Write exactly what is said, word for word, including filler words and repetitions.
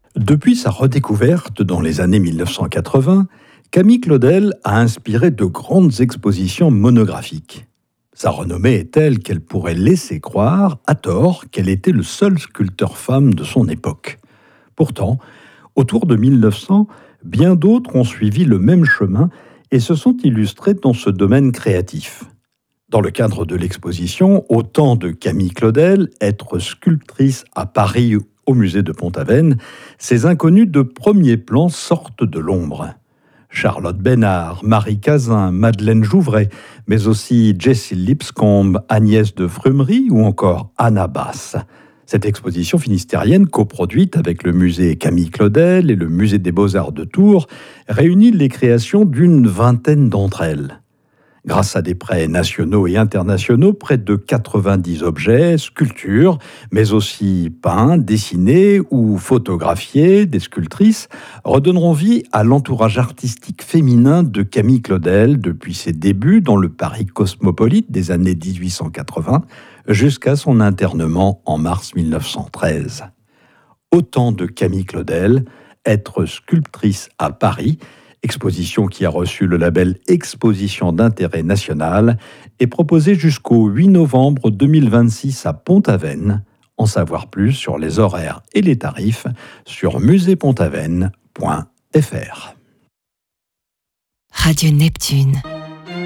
Depuis sa redécouverte dans les années mille neuf cent quatre-vingts, Camille Claudel a inspiré de grandes expositions monographiques. Sa renommée est telle qu'elle pourrait laisser croire, à tort, qu'elle était le seul sculpteur femme de son époque. Pourtant, autour de mille neuf cents, bien d'autres ont suivi le même chemin et se sont illustrés dans ce domaine créatif. Dans le cadre de l'exposition « Au temps de Camille Claudel, être sculptrice à Paris au musée de Pont-Aven », ces inconnus de premier plan sortent de l'ombre. Charlotte Bénard, Marie Cazin, Madeleine Jouvray, mais aussi Jessie Lipscomb, Agnès de Frumery ou encore Anna Bass. Cette exposition finistérienne, coproduite avec le musée Camille Claudel et le musée des Beaux-Arts de Tours, réunit les créations d'une vingtaine d'entre elles. Grâce à des prêts nationaux et internationaux, près de quatre-vingt-dix objets, sculptures, mais aussi peints, dessinés ou photographiés des sculptrices, redonneront vie à l'entourage artistique féminin de Camille Claudel depuis ses débuts dans le Paris cosmopolite des années dix-huit cent quatre-vingts jusqu'à son internement en mars mille neuf cent treize. Au temps de Camille Claudel, être sculptrice à Paris, exposition qui a reçu le label Exposition d'intérêt national, est proposée jusqu'au huit novembre deux mille vingt-six à Pont-Aven. En savoir plus sur les horaires et les tarifs sur musée pont aven point f r. Radio Neptune.